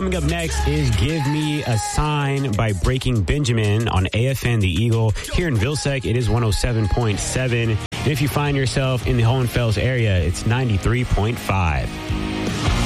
Coming up next is Give Me a Sign by Breaking Benjamin on AFN The Eagle. Here in Vilsec, it is 107.7. And if you find yourself in the Hohenfels area, it's 93.5.